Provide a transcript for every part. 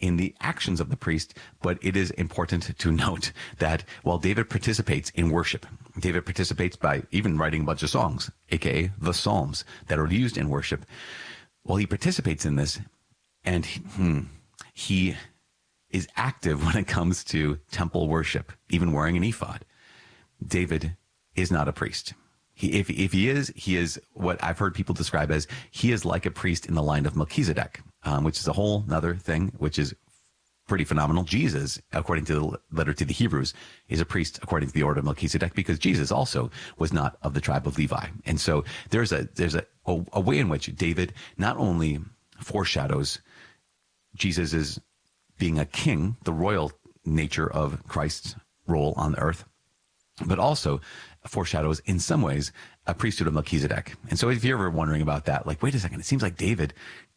in the actions of the priest, but it is important to note that while David participates in worship, David participates by even writing a bunch of songs, aka the Psalms, that are used in worship. While he participates in this, and he is active when it comes to temple worship, even wearing an ephod, David is not a priest. If he is what I've heard people describe as, he is like a priest in the line of Melchizedek, which is a whole other thing, which is pretty phenomenal. Jesus, according to the letter to the Hebrews, is a priest according to the order of Melchizedek, because Jesus also was not of the tribe of Levi. And so there's a way in which David not only foreshadows Jesus' being a king, the royal nature of Christ's role on the earth, but also foreshadows in some ways a priesthood of Melchizedek. And so if you're ever wondering about that, like, wait a second, it seems like David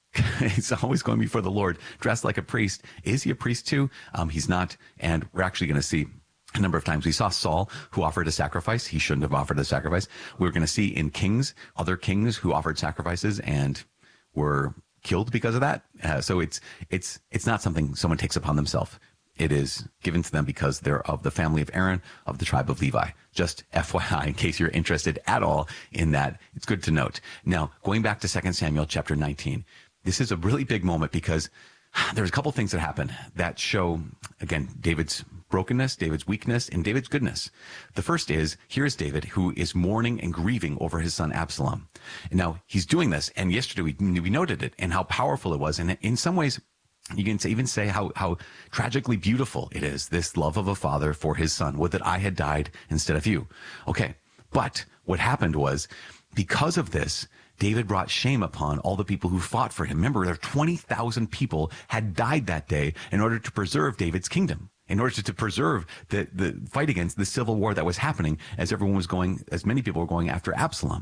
is always going before the Lord dressed like a priest. Is he a priest too? He's not. And we're actually going to see a number of times. We saw Saul, who offered a sacrifice. He shouldn't have offered a sacrifice. We're going to see in Kings, other kings who offered sacrifices and were killed because of that. So it's not something someone takes upon themselves. It is given to them because they're of the family of Aaron, of the tribe of Levi. Just FYI, in case you're interested at all in that, it's good to note. Now, going back to 2 Samuel chapter 19, this is a really big moment because there's a couple things that happen that show, again, David's brokenness, David's weakness, and David's goodness. The first is, here's David, who is mourning and grieving over his son Absalom. And now, he's doing this, and yesterday we noted it, and how powerful it was, and in some ways, you can even say how tragically beautiful it is, this love of a father for his son. Would that I had died instead of you. Okay, but what happened was, because of this, David brought shame upon all the people who fought for him. Remember, there 20,000 people had died that day in order to preserve David's kingdom, in order to preserve the fight against the civil war that was happening as many people were going after Absalom.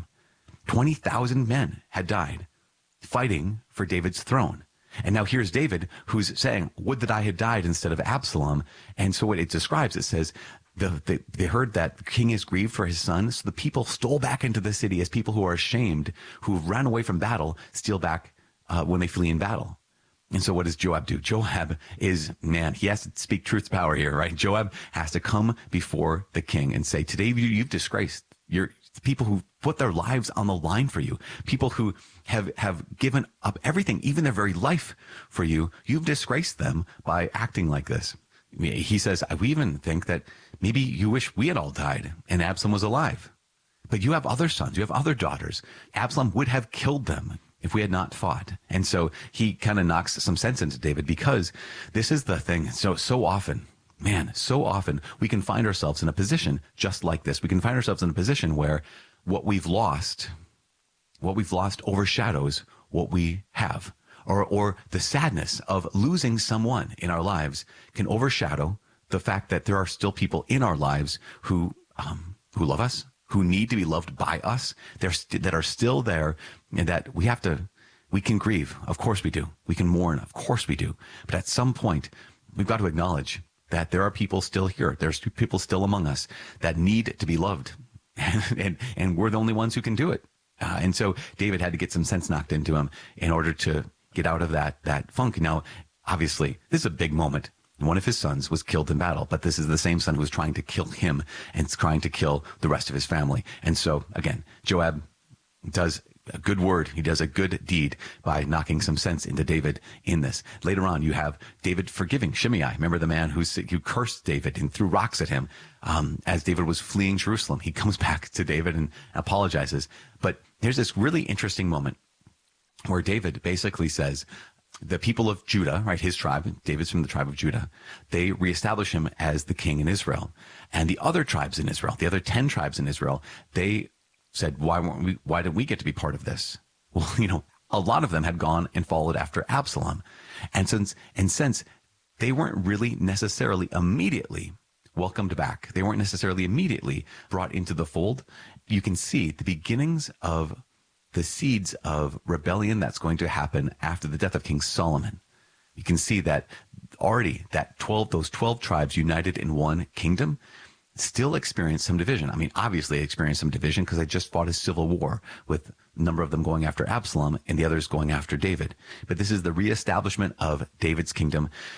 20,000 men had died fighting for David's throne. And now here's David, who's saying, would that I had died instead of Absalom. And so what it describes, it says, they heard that the king is grieved for his son. So the people stole back into the city as people who are ashamed, who ran away from battle, steal back when they flee in battle. And so what does Joab do? Joab is, man, he has to speak truth to power here, right? Joab has to come before the king and say, today you've disgraced the people who put their lives on the line for you, people who have given up everything, even their very life for you. You've disgraced them by acting like this. He says, we even think that maybe you wish we had all died and Absalom was alive. But you have other sons, you have other daughters. Absalom would have killed them if we had not fought. And so he kind of knocks some sense into David, because this is the thing. So often, man, so often we can find ourselves in a position just like this. We can find ourselves in a position where what we've lost overshadows what we have, or the sadness of losing someone in our lives can overshadow the fact that there are still people in our lives who love us, who need to be loved by us, that are still there, and that we can grieve. Of course we do. We can mourn. Of course we do. But at some point, we've got to acknowledge that there are people still here. There's people still among us that need to be loved. And we're the only ones who can do it. And so David had to get some sense knocked into him in order to get out of that funk. Now, obviously, this is a big moment. One of his sons was killed in battle, but this is the same son who was trying to kill him and trying to kill the rest of his family. And so, again, Joab does a good word. He does a good deed by knocking some sense into David in this. Later on, you have David forgiving Shimei. Remember the man who cursed David and threw rocks at him as David was fleeing Jerusalem. He comes back to David and apologizes. But there's this really interesting moment where David basically says, the people of Judah, right, his tribe, David's from the tribe of Judah, they reestablish him as the king in Israel. And the other tribes in Israel, the other 10 tribes in Israel, they said, why didn't we get to be part of this? Well, a lot of them had gone and followed after Absalom. And since they weren't really necessarily immediately welcomed back, they weren't necessarily immediately brought into the fold, you can see the beginnings of the seeds of rebellion that's going to happen after the death of King Solomon. You can see that already those 12 tribes united in one kingdom still experience some division. I mean, obviously they experienced some division because they just fought a civil war with a number of them going after Absalom and the others going after David. But this is the reestablishment of David's kingdom.